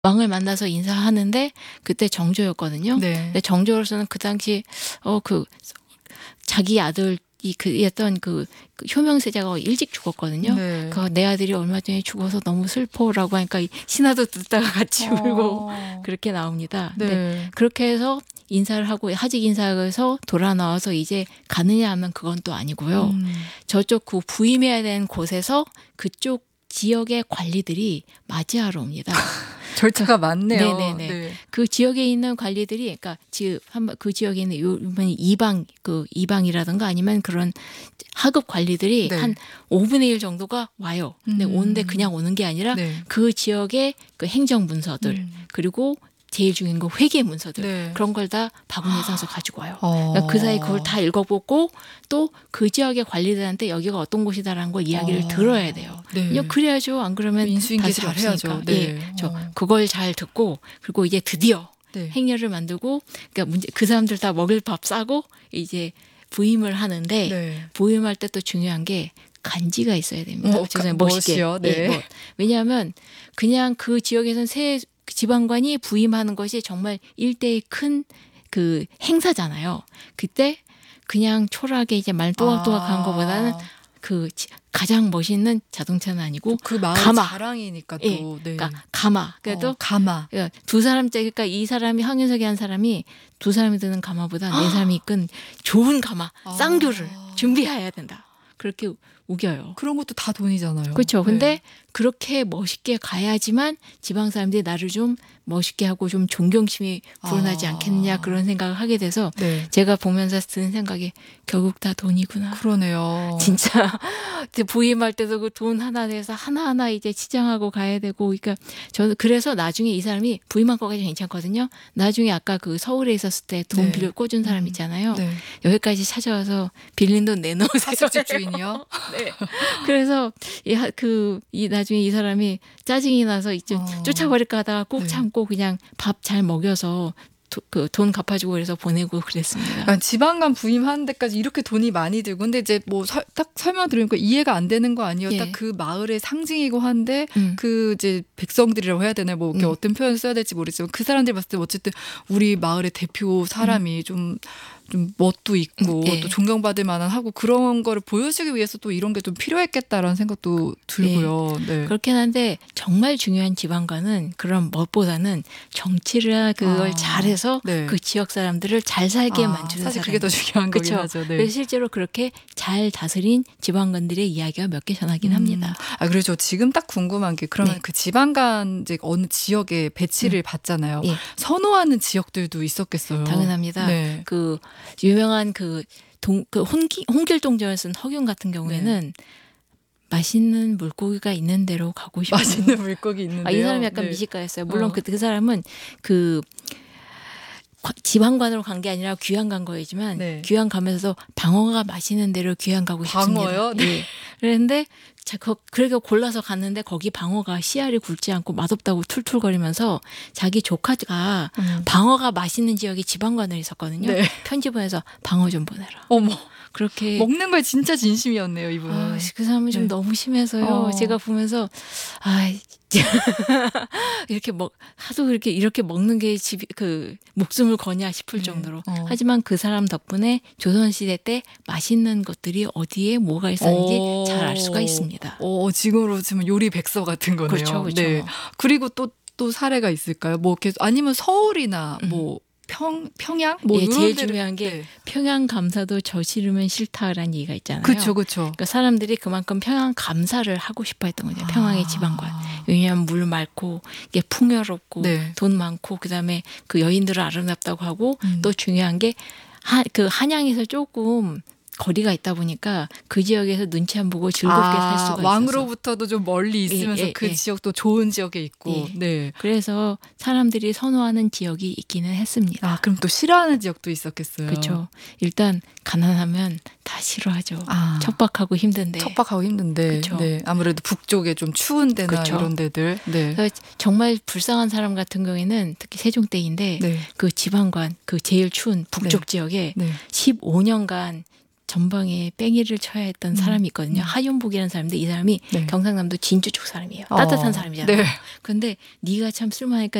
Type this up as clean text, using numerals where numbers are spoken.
왕을 만나서 인사하는데 그때 정조였거든요. 네. 근데 정조로서는 그 당시 자기 아들이 그였던 그 효명세자가 일찍 죽었거든요. 네. 내 아들이 얼마 전에 죽어서 너무 슬퍼라고 하니까 신하도 듣다가 같이 울고 그렇게 나옵니다. 네. 근데 그렇게 해서 인사를 하고 하직 인사해서 돌아 나와서 이제 가느냐 하면 그건 또 아니고요. 저쪽 그 부임해야 되는 곳에서 그쪽 지역의 관리들이 맞이하러 옵니다. 절차가 많네요. 네네네. 네. 그 지역에 있는 관리들이, 그러니까 그 지역에 있는 요번 이방이라든가 아니면 그런 하급 관리들이 네. 한 5분의 1 정도가 와요. 근데 오는데 그냥 오는 게 아니라 네. 그 지역의 그 행정 문서들 그리고 제일 중요한 거 회계 문서들 네. 그런 걸 다 바구니에 싸서 가지고 와요. 그러니까 그 사이 그걸 다 읽어보고 또 그 지역의 관리들한테 여기가 어떤 곳이다라는 걸 이야기를 들어야 돼요. 네. 그래야죠. 안 그러면 인수인계 다 잘 해야죠. 네. 예, 그걸 잘 듣고 그리고 이제 드디어 네. 행렬을 만들고 그러니까 그 사람들 다 먹을 밥 싸고 이제 부임을 하는데 네. 부임할 때 또 중요한 게 간지가 있어야 됩니다. 멋있게. 멋이요? 네. 예, 왜냐하면 그냥 그 지역에서는 새 지방관이 부임하는 것이 정말 일대의 큰 그 행사잖아요. 그때 그냥 초라하게 이제 말 또각또각한 것보다는 그 가장 멋있는 자동차는 아니고 그 마을 가마. 자랑이니까 또. 예, 네. 그러니까 가마. 그래도 가마. 두 사람째, 그러니까 이 사람이 황윤석이 한 사람이 두 사람이 드는 가마보다 네 사람이 이끈 좋은 가마, 쌍교를 준비해야 된다. 그렇게 우겨요. 그런 것도 다 돈이잖아요. 그렇죠. 근데 네. 그렇게 멋있게 가야지만 지방 사람들이 나를 좀 멋있게 하고 좀 존경심이 불어나지 않겠느냐 그런 생각을 하게 돼서 네. 제가 보면서 드는 생각이 결국 다 돈이구나. 그러네요. 진짜 부임할 때도 그 돈 하나 내서 하나하나 이제 치장하고 가야 되고 그러니까 저는 그래서 나중에 이 사람이 부임한 거까지 괜찮거든요. 나중에 아까 그 서울에 있었을 때 돈 네. 빌려 꿔준 사람 있잖아요. 네. 여기까지 찾아와서 빌린 돈 내놓으세요. 사숙집 주인이요? 네. 그래서 이 나중에 이 사람이 짜증이 나서 이제 쫓아버릴까 하다가 꾹 네. 참고 그냥 밥 잘 먹여서 그 돈 갚아주고 그래서 보내고 그랬습니다. 그러니까 지방관 부임하는 데까지 이렇게 돈이 많이 들고 근데 이제 뭐 딱 설명 들으니까 이해가 안 되는 거 아니에요. 예. 딱 그 마을의 상징이고 한데 그 이제 백성들이라고 해야 되나요? 뭐 이렇게 어떤 표현을 써야 될지 모르겠지만 그 사람들이 봤을 때 어쨌든 우리 마을의 대표 사람이 좀 멋도 있고 예. 또 존경받을 만한 하고 그런 거를 보여주기 위해서 또 이런 게 좀 필요했겠다라는 생각도 들고요. 예. 네. 그렇긴 한데 정말 중요한 지방관은 그런 멋보다는 정치를 그걸 잘해서 네. 그 지역 사람들을 잘 살게 만드는 사실 사람. 그게 더 중요한 거긴 그렇죠. 하죠. 네. 그래서 실제로 그렇게 잘 다스린 지방관들의 이야기가 몇 개 전하긴 합니다. 그렇죠. 지금 딱 궁금한 게 그러면 네. 그 지방간 이제 어느 지역에 배치를 받잖아요. 예. 선호하는 지역들도 있었겠어요. 당연합니다. 네. 그 유명한 홍길동전을 쓴 허균 같은 경우에는 맛있는 물고기가 있는 데로 가고 싶어요. 맛있는 물고기 있는데요. 이 사람이 약간 네. 미식가였어요. 물론 그 사람은 그 지방관으로 간 게 아니라 귀양 간 거이지만 네. 귀양 가면서도 방어가 맛있는 데로 귀양 가고 싶습니다. 방어요? 네. 예. 그런데 그렇게 골라서 갔는데 거기 방어가 씨알이 굵지 않고 맛없다고 툴툴거리면서 자기 조카가 방어가 맛있는 지역에 지방관을 있었거든요. 네. 편지 보내서 방어 좀 보내라. 어머. 그렇게 먹는 거에 진짜 진심이었네요, 이분은. 그 사람은 좀 너무 심해서요. 제가 보면서 이렇게 하도 이렇게 먹는 게 목숨을 거냐 싶을 정도로. 하지만 그 사람 덕분에 조선시대 때 맛있는 것들이 어디에 뭐가 있었는지 잘 알 수가 있습니다. 지금으로 치면 요리 백서 같은 거네요. 그렇죠, 그렇죠. 네. 그리고 또 사례가 있을까요? 뭐 아니면 서울이나 뭐 평양? 뭐 이런 제일 데를, 중요한 게 평양 감사도 저 싫으면 싫다라는 얘기가 있잖아요. 그렇죠. 그러니까 사람들이 그만큼 평양 감사를 하고 싶어 했던 거죠. 평양의 지방관. 왜냐하면 물 맑고 이게 풍요롭고 네. 돈 많고 그다음에 그 여인들은 아름답다고 하고 또 중요한 게 그 한양에서 조금 거리가 있다 보니까 그 지역에서 눈치 안 보고 즐겁게 살 수가 있어서. 왕으로부터도 좀 멀리 있으면서 그 지역도 좋은 지역에 있고. 네. 그래서 사람들이 선호하는 지역이 있기는 했습니다. 그럼 또 싫어하는 지역도 있었겠어요. 그렇죠. 일단 가난하면 다 싫어하죠. 척박하고 힘든데. 그쵸. 네. 아무래도 북쪽에 좀 추운 데나 그쵸. 이런 데들. 네. 그래서 정말 불쌍한 사람 같은 경우에는 특히 세종대인데 네. 그 지방관 그 제일 추운 북쪽 지역에 15년간 전방에 뺑이를 쳐야 했던 사람이 있거든요. 하윤복이라는 사람인데 이 사람이 네. 경상남도 진주 쪽 사람이에요. 따뜻한 사람이잖아요. 네. 그런데 네가 참 쓸만하니까